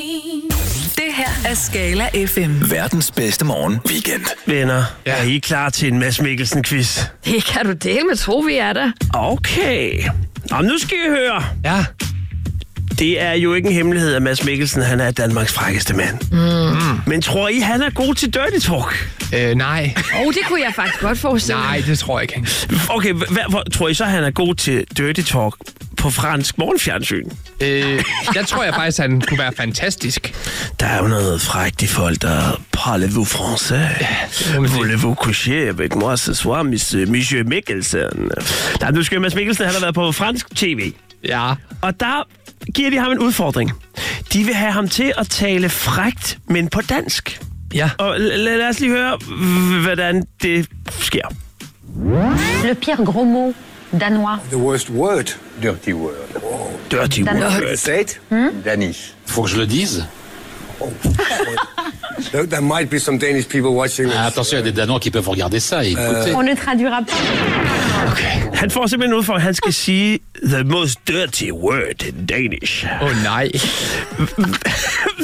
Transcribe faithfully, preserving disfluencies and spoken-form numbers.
Det her er Skala F M. Verdens bedste morgen weekend. Venner, ja. Er I klar til en Mads Mikkelsen-quiz? Det kan du dele med tro, vi er der. Okay. Nå, nu skal I høre. Ja. Det er jo ikke en hemmelighed, at Mads Mikkelsen han er Danmarks frækkeste mand. Mm. Men tror I, han er god til dirty talk? Øh, nej. Åh, oh, det kunne jeg faktisk godt forestille mig. Nej, det tror jeg ikke. Okay, hvad, hvor, tror I så, han er god til dirty talk på fransk morgenfjernsyn? Øh, der tror jeg faktisk, at han kunne være fantastisk. Der er jo noget frækt i folk, der parlez-vous français? Voulez-vous coucher avec moi ce soir, monsieur Mikkelsen? Der, nu skal Mads Mikkelsen, han har været på fransk tv. Ja. Og der giver de ham en udfordring. De vil have ham til at tale frækt, men på dansk. Ja. Og l- lad os lige høre, hvordan det sker. Le pire gros mot danois. The worst word. Dirty word. Dirty word. Say it. Danish. Faut que je le dise? There, there might be some Danish people watching this. Ah, attention, il y a des Danois qui peuvent regarder ça et écouter. On ne traduira pas. Okay. Han får simpelthen ud for, at han skal sige the most dirty word in Danish. Åh, oh, nej.